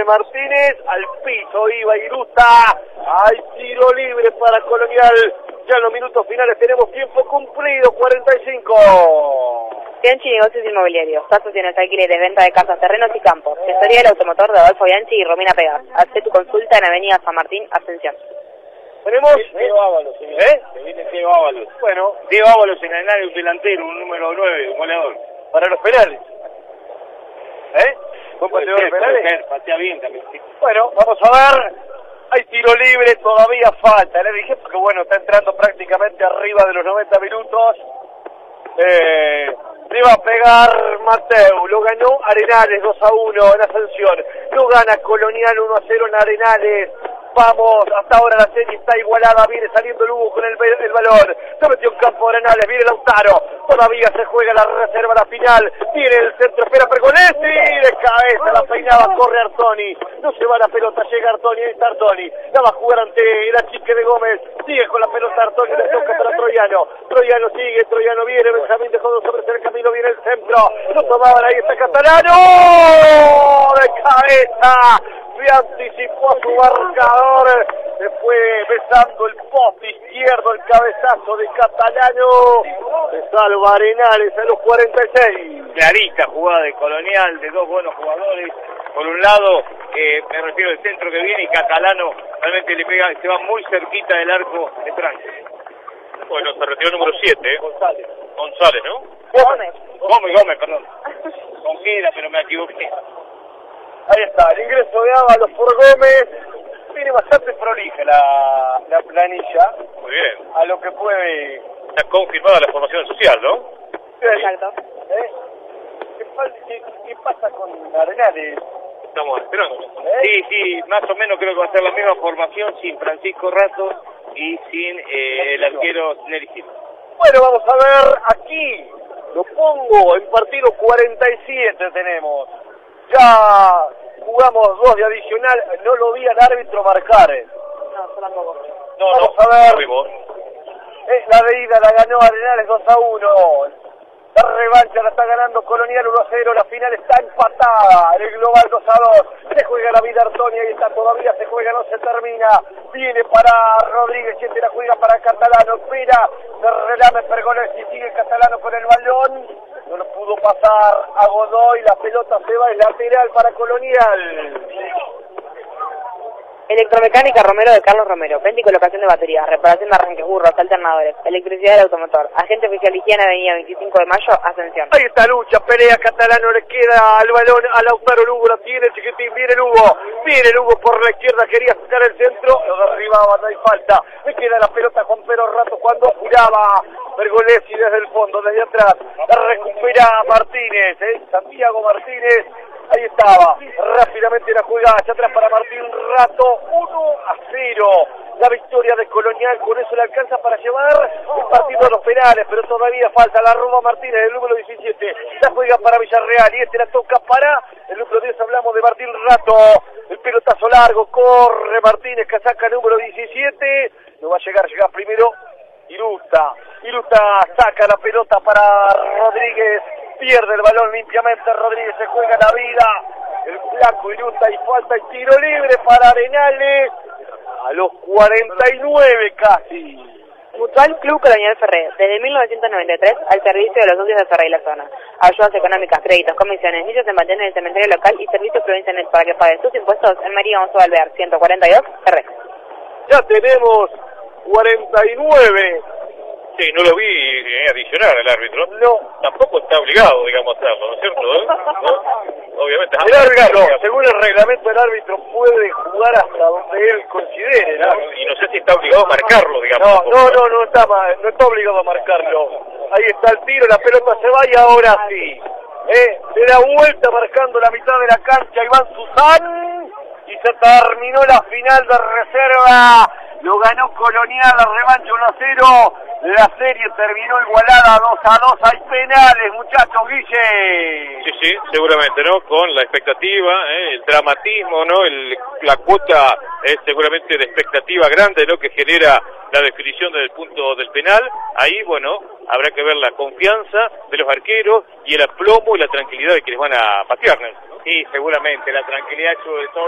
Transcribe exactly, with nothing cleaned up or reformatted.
Martínez, al piso iba Irusta, hay tiro libre para Colonial, ya en los minutos finales tenemos tiempo cumplido, cuarenta y cinco. Bianchi Negocios Inmobiliarios, pasos tienes alquiler de venta de casas, terrenos y campos, gestoría del automotor de Adolfo Bianchi y Romina Pegas, haz tu consulta en Avenida San Martín, Ascensión. Tenemos... Diego Ábalos, señor. ¿Eh? Se viene Diego Ábalos. Bueno, Diego Ábalos en el área, un delantero, un número nueve, un goleador. para los penales. ¿Eh? ¿Buen Puede pateador de ser, puede penales? ser, patea bien también. Sí. Bueno, vamos a ver. Hay tiro libre, todavía falta. Le dije porque, bueno, está entrando prácticamente arriba de los noventa minutos. Eh, le va a pegar Mateu. Lo ganó Arenales dos a uno en Ascensión. Lo gana Colonial uno a cero en Arenales. Vamos, hasta ahora la serie está igualada, viene saliendo Lugo con el, el balón, se metió en campo Arenales, viene Lautaro, todavía se juega la reserva, la final, viene el centro, espera Pergolesi, de cabeza la peinaba, corre Artoni, no se va la pelota, llega Artoni, ahí está Artoni, la va a jugar ante el achique de Gómez, sigue con la pelota Artoni, le toca para Troyano, Troyano sigue, Troyano viene, Benjamín dejó de sobre el camino, viene el centro, lo tomaban, ahí está Catalano, de cabeza, se anticipó a su marcador, se fue besando el poste izquierdo, el cabezazo de Catalano, se salva Arenales a los cuarenta y seis. Clarita jugada de Colonial, de dos buenos jugadores. Por un lado, eh, me refiero al centro que viene y Catalano realmente le pega, se va muy cerquita del arco de Francia. Bueno, se retiró el número siete, ¿eh? González. González, ¿no? Gómez. Gómez, Gómez, perdón. Con queda, pero me equivoqué. Ahí está, el ingreso de Ábalos por Gómez. Viene bastante prolija la, la planilla. Muy bien. A lo que puede... Está confirmada la formación social, ¿no? Exacto. ¿Eh? ¿Qué, fal- qué, qué pasa con Arenales? Estamos esperando. ¿Eh? Sí, sí, más o menos creo que va a ser la misma formación sin Francisco Rato y sin eh, el arquero Neri Silva. Bueno, vamos a ver aquí. Lo pongo en partido cuarenta y siete tenemos. Ya jugamos dos de adicional, no lo vi al árbitro marcar. No, yo tampoco. No, Vamos no, a ver. no vimos. Es la de ida, la ganó Arenales dos a uno. La revancha la está ganando Colonial uno a cero, la final está empatada en el global dos a dos. Se juega la vida Artoni, ahí está, todavía se juega, no se termina. Viene para Rodríguez, siete la juega para Catalano, espera, se relame Pergolesi, sigue Catalano con el balón. No lo pudo pasar a Godoy, la pelota se va, es lateral para Colonial. Electromecánica Romero de Carlos Romero, venta y colocación de baterías, reparación de arranques, burros, alternadores, electricidad del automotor, agente oficial higiene, avenida veinticinco de mayo, Ascensión. Ahí está lucha, pelea Catalano, le queda el balón a Lautaro Lugo, la tiene Chiquitín, viene Lugo, viene Lugo por la izquierda, quería sacar el centro, lo derribaba, no hay falta, le queda la pelota a Juan Pedro Rato cuando apuraba Pergolesi desde el fondo, desde atrás, la recupera Martínez, ¿eh? Santiago Martínez, ahí estaba, rápidamente la juega hacia atrás para Martín Rato, uno a cero, la victoria de Colonial, con eso le alcanza para llevar el partido a los penales, pero todavía falta, la roba Martínez, el número diecisiete, la juega para Villarreal, y este la toca para el número diez, hablamos de Martín Rato, el pelotazo largo, corre Martínez, que saca el número diecisiete, no va a llegar, llega primero Irusta, Irusta saca la pelota para Rodríguez, pierde el balón limpiamente, Rodríguez se juega la vida, el flaco Irusta y falta el tiro libre para Arenales, a los cuarenta y nueve casi. Mutual Club Colonial Ferré, desde mil novecientos noventa y tres al servicio de los socios de Ferré y la zona. Ayudas económicas, créditos, comisiones, nichos en mantener el cementerio local y servicios provinciales para que paguen sus impuestos en María Gonzalo Alvear, ciento cuarenta y dos, Ferré. Ya tenemos cuarenta y nueve. Sí, no lo vi eh, adicional el árbitro. No. Tampoco está obligado, digamos, a hacerlo, ¿no es cierto? ¿Eh? ¿No? Obviamente. El árbitro, según el reglamento, el árbitro puede jugar hasta donde él considere, ¿no? Claro, y no sé si está obligado a marcarlo, digamos. No, no, no, no está, ma- no está obligado a marcarlo. Ahí está el tiro, la pelota se va y ahora sí. Eh, se da vuelta marcando la mitad de la cancha Iván Susán y se terminó la final de reserva. Lo ganó Colonial, la revancha uno a cero. La serie terminó igualada dos a dos. Hay penales, muchachos, Guille. Sí, sí, seguramente, ¿no? Con la expectativa, ¿eh? El dramatismo, ¿no? El, la cuota es seguramente de expectativa grande, ¿no? Que genera la definición desde el punto del penal. Ahí, bueno, habrá que ver la confianza de los arqueros y el aplomo y la tranquilidad de quienes van a patear, ¿no? Sí, seguramente, la tranquilidad sobre todo.